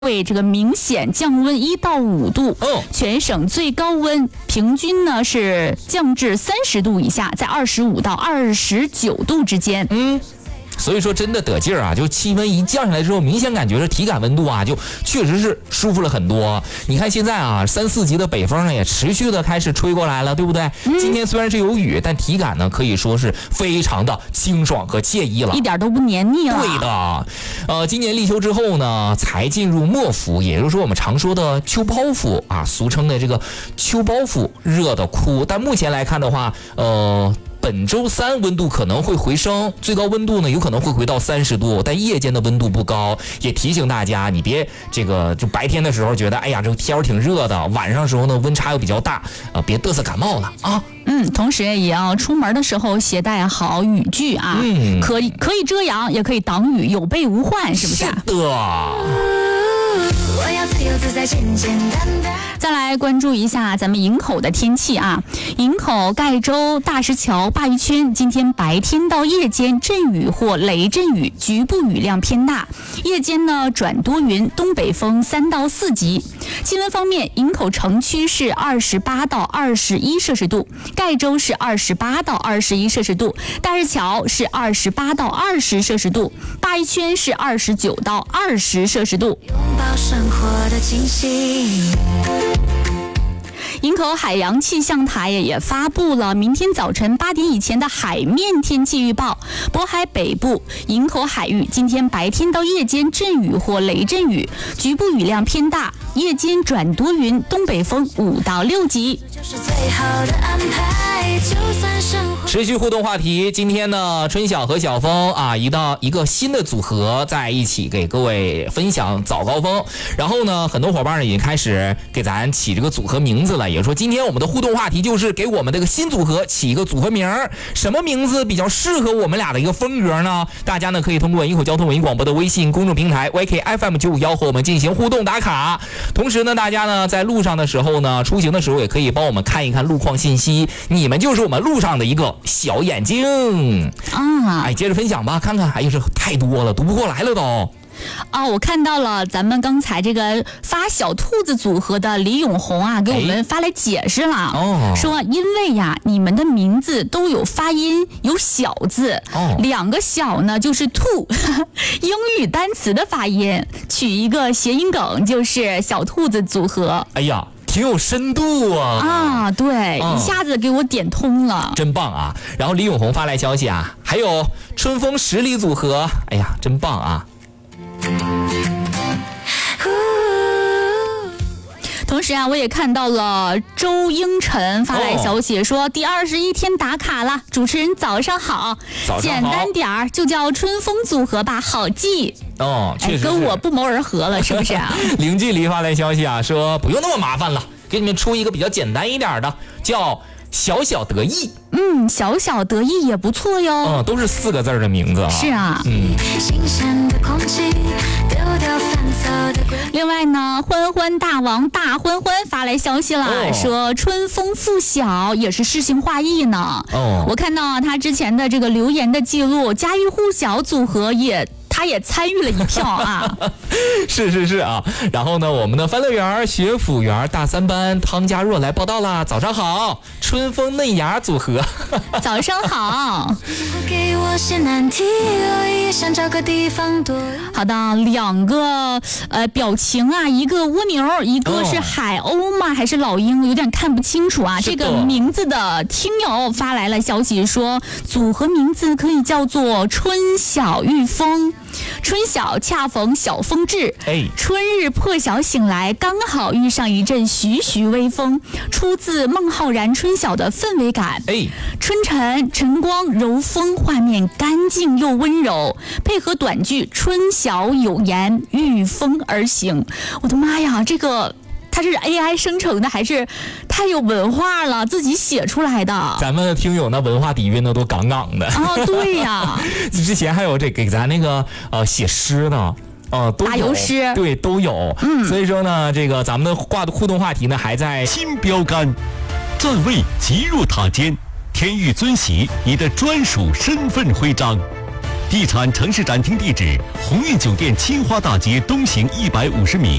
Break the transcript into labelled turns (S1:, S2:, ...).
S1: 会这个明显降温1到5度，全省最高温平均呢是降至30度以下，在25到29度之间。
S2: 所以说真的得劲儿啊！就气温一降下来之后，明显感觉这体感温度啊，就确实是舒服了很多。你看现在啊，3、4级的北风呢也持续的开始吹过来了，对不对？今天虽然是有雨，但体感呢可以说是非常的清爽和惬意了，
S1: 一点都不黏腻了。
S2: 对的，今年立秋之后呢，才进入末伏，也就是说我们常说的秋包伏啊，俗称的这个秋包伏，热的哭。但目前来看的话，本周3温度可能会回升，最高温度呢有可能会回到30度，但夜间的温度不高。也提醒大家，你别这个就白天的时候觉得哎呀这个天儿挺热的，晚上的时候呢温差又比较大，别嘚瑟感冒了啊。
S1: 同时也要出门的时候携带好雨具啊，可以遮阳，也可以挡雨，有备无患，是不是？
S2: 是的。
S1: 再来关注一下咱们营口的天气啊，营口、盖州、大石桥、鲅鱼圈今天白天到夜间阵雨或雷阵雨，局部雨量偏大，夜间呢转多云，东北风3到4级。气温方面，营口城区是28到21摄氏度，盖州是28到21摄氏度，大石桥是28到20摄氏度，鲅鱼圈是29到20摄氏度。
S3: 拥抱生活的惊喜。
S1: 营口海洋气象台也发布了明天早晨8点以前的海面天气预报。渤海北部、营口海域今天白天到夜间阵雨或雷阵雨，局部雨量偏大，夜间转多云，东北风5到6级。
S2: 持续互动话题，今天呢，春晓和小峰啊，一个新的组合在一起给各位分享早高峰。然后呢，很多伙伴呢已经开始给咱起这个组合名字了，也说今天我们的互动话题就是给我们这个新组合起一个组合名，什么名字比较适合我们俩的一个风格呢？大家呢可以通过营口交通文艺广播的微信公众平台 YKFM951和我们进行互动打卡。同时呢，大家呢在路上的时候呢，出行的时候也可以帮我们看一看路况信息，你们就是我们路上的一个小眼睛啊！接着分享吧，看看，这太多了，读不过来了都。
S1: 我看到了咱们刚才这个发小兔子组合的李永红啊，给我们发来解释了，说因为呀，你们的名字都有发音，有小字，2个小呢就是兔，英语单词的发音，取一个谐音梗就是小兔子组合。
S2: 挺有深度啊！
S1: 对，一下子给我点通了，
S2: 真棒啊！然后李永红发来消息啊，还有春风10里组合，真棒啊！
S1: 同时啊，我也看到了周英晨发来消息，说第21天打卡了，主持人早上好，简单点儿就叫春风组合吧，好记。
S2: 确实
S1: 跟我不谋而合了，是不是啊？
S2: 零距离发来消息啊，说不用那么麻烦了，给你们出一个比较简单一点的，叫小小得意。
S1: 小小得意也不错哟。
S2: 都是4个字的名字啊。
S1: 是啊。
S3: 新鲜的空气，丢掉烦躁的
S1: 另外呢，欢欢大王大欢欢发来消息了，说春风附小也是诗情画意呢。我看到他之前的这个留言的记录，家喻户晓组合他也参与了一票啊。
S2: 是啊。然后呢，我们的欢乐园学府园大3班汤家若来报道啦，早上好，春风嫩芽组合。
S1: 早上好。
S3: 给我些难题，也想找个地方躲。
S1: 好的，2个表情啊，一个蜗牛，一个是海鸥吗？还是老鹰？有点看不清楚啊。这个名字的听友发来了消息说，组合名字可以叫做春晓遇风。春晓恰逢小风至，春日破晓醒来，刚好遇上一阵徐徐微风，出自孟浩然《春晓》的氛围感。春晨晨光柔风，画面干净又温柔，配合短句春晓有言，御风而行。我的妈呀，这个它是 AI 生成的还是太有文化了，自己写出来的？
S2: 咱们的听友那文化底蕴呢都杠杠的。
S1: 对呀。
S2: 之前还有这给咱那个写诗呢。
S1: 打油诗，
S2: 对，都有。所以说呢，这个咱们的互动话题呢还在
S4: 新标杆，站位即入塔尖，天域尊玺你的专属身份徽章。 地产城市展厅地址：鸿运酒店青花大街东行150米。